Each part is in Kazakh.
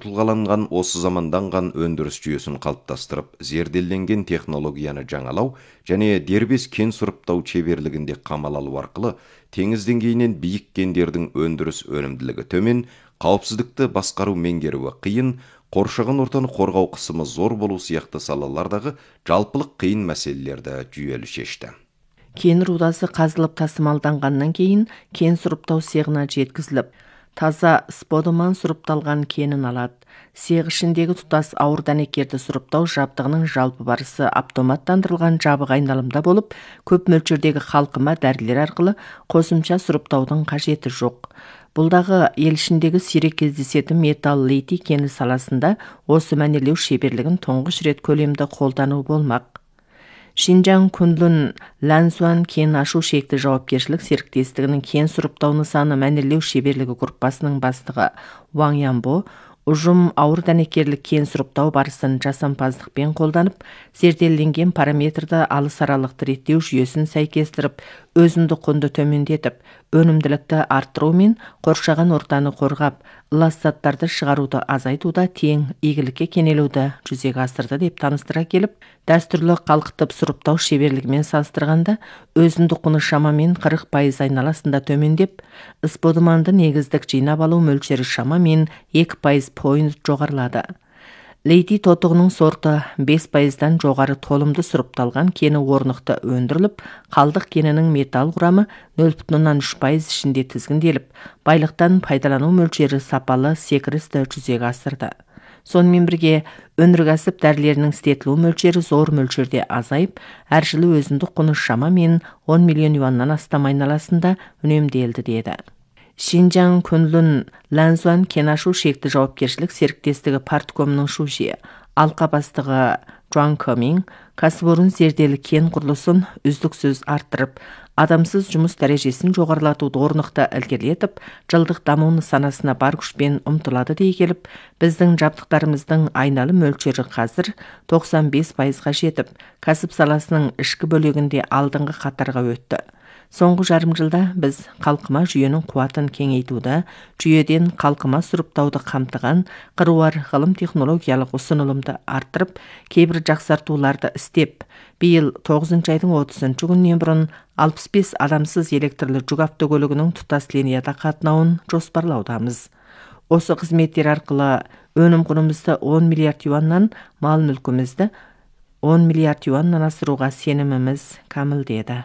тұлғаланған осы заманданған өндіріс жүйесін қалыптастырып, зерделенген технологияны жаңалау және дербес кен сұрыптау шеберлігінде қамал алу арқылы теңіз деңгейінен биік кендердің өндіріс өнімділігі төмен, қауіпсіздікті басқару меңгеруі қиын, қоршаған ортаны қорғау қысымы зор болу сияқты салалардағы жалпылық қиын мәселелерді жүйелі шешті. Кен рудасы қазылып тасымалданғаннан кейін кен сұрыптау цехына жеткізіліп, таза сподыман сұрыпталған кенін алады. Цех ішіндегі тұтас ауыр дәнекерді сұрыптау жабдығының жалпы барысы автоматтандырылған жабық айналымда болып, көп мөлшердегі қалқыма дәрілер арқылы қосымша сұрыптаудың қажеті жоқ. Бұлдағы ел ішіндегі сирек кездесетін металл литий кені саласында осы мәнерлеу шеберлігін тұңғыш рет көлемді қолдану болмақ. Шинжаң Күнлүн Ләнсуан кен ашу шекті жауапкершілік серіктестігінің кен сұрыптау нысаны мәнерлеу шеберлігі группасының бастығы Ваң Янбо ұжым ауыр дәнекерлік кен сұрыптау барысын жасампаздықпен қолданып, зерделенген параметрді алыс аралықты реттеу жүйесін сәйкестіріп, өзіндік құнды төмендетіп, өнімділікті арттыру мен қоршаған ортаны қорғап, лас заттарды шығаруды азайтуда тең игілікке кенелуді жүзеге асырды деп таныстыра келіп, дәстүрлі қалқытып сұрыптау шеберлігімен салыстырғанда өзіндік құны шамамен 40% айналасында төмендеп, сподыманды негіздік жинап алу мөлшері шамамен 2% пойынт жоғарылады. Литий тотығының сорты 5%-дан жоғары толымды сұрыпталған кені орнықты өндіріліп, қалдық кенінің металл құрамы 0,3% ішінде тізгінделіп, байлықтан пайдалану мөлшері сапалы секірісті жүзеге асырды. Сонымен бірге, өнеркәсіп дәрілерінің істетілу мөлшері зор мөлшерде азайып, әр жылы өзіндік құны шамамен 10 миллион юаннан астам айналасында үнемделді деді. Шинжаң Күнлүн Ләнсуан кен ашу шекті жауапкершілік серіктестігі парткомының шуши, алқа бастығы Джуан Комин, кәсіпорын зерделі кен құрылысын үздіксіз арттырып, адамсыз жұмыс дәрежесін жоғарылатуды орнықты ілгерілетіп, жылдық даму нысанасына бар күшпен ұмтылады дей келіп, біздің жабдықтарымыздың айналы мөлшері қазір 95%-ға жетіп, кәсіп саласының ішкі бөлігінде алдыңғы қатарға өтті. Соңғы жарым жылда біз қалқыма жүйенің қуатын кеңейтуді, жүйеден қалқыма сұрыптауды қамтыған қыруар ғылым технологиялық ұсынылымды арттырып, кейбір жақсартуларды істеп, биыл 9 айдың 30 күннен бұрын 65 адамсыз электрлі жүк автокөлігінің тұтас линияда қатынауын жоспарлаудамыз. Осы қызметтер арқылы өнім құнымызды 10 миллиард юаннан, мал мүлкімізді 10 миллиард юаннан асыруға сеніміміз кәмілдеді.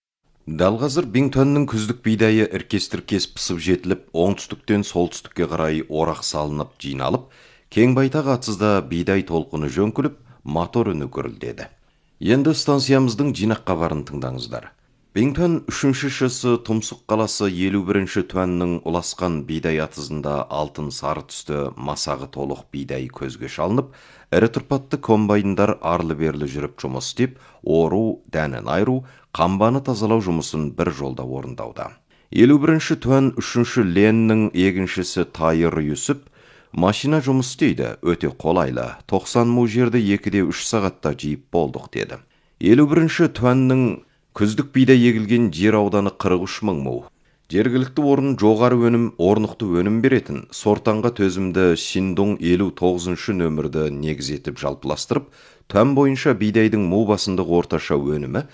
Дәл қазір Бингтонның күздік бидайы іркес-тіркес пысып жетіліп, оңтүстіктен солтүстікке қарай орақ салынып, жиналып, кең байтақ атсызда бидай толқыны жөңкіліп, мотор үні гүрілдеді. Енді станциямыздың жинақ хабарын тыңдаңыздар. Бингтон 3-ші шысы Тұмсық қаласы 51-ші туанның ұласқан бидай атызында алтын сары түсті масағы толық бидай көзге шалынып, ірі тұрпатты комбайндар арлы-берлі жүріп жұмыс істеп, ору, дәнін айру, қамбаны тазалау жұмысын бір жолда орындауда. 51-ші туан 3-ші Леннің егіншісі Тайыр Юсіп, машина жұмыс істейді, өте қолайлы, 90 му жерді 2-3 сағатта жиып болдық деді. 51-ші туанның күздік бидай егілген жер ауданы 43 мың му. Жергілікті орын жоғары өнім, орнықты өнім беретін, сортанға төзімді Шиндун 59-шы нөмірді негіз етіп жалпыластырып, туан бойынша бидайдың му басындық орташа өнімі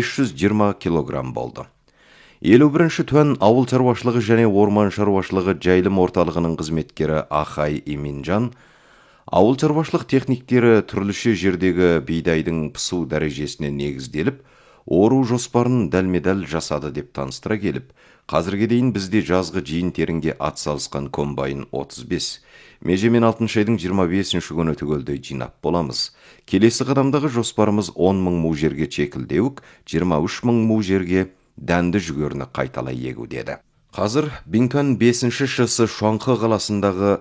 520 килограмм болды. 51-ші туан ауыл шаруашылығы және орман шаруашылығы жайылым орталығының қызметкері Ахай Иминжан, ауыл шаруашылық техниктері түрліше жердегі бидайдың пысу дәрежесіне негізделіп, ору жоспарын дәлме-дәл жасады деп таныстыра келіп, қазірге дейін бізде жазғы жиын терінге атсалысқан комбайн 35, межемен 6 айдың 25-ші күні түгелдей жинап боламыз. Келесі қадамдағы жоспарымыз 10 мың му жерге чекілдеуік, 23 мың му жерге дәнді жүгеріні қайталай егу деді. Қазір Бингтон 5-ші шысы Шуанхэ қаласындағы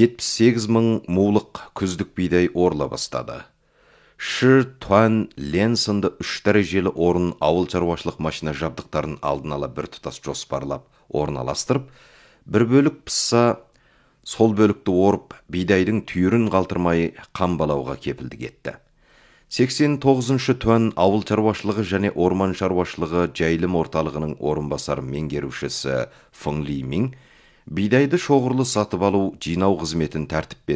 78 мың мулық күздік бидай орла бастады. Ши, Туан, Лен сынды 3 дәрежелі орын ауыл шаруашылық машина жабдықтарын алдын ала бір тұтас жоспарлап орналастырып, бір бөлік пысса, сол бөлікті орып, бидайдың түйірін қалтырмай қамбалауға кепілдік етті. 89-шы Туан ауыл шаруашылығы және орман шаруашылығы жайылым орталығының орынбасар меңгерушісі Фың Ли Мин бидайды шоғырлы сатып алу, жинау қызметін тәртіппен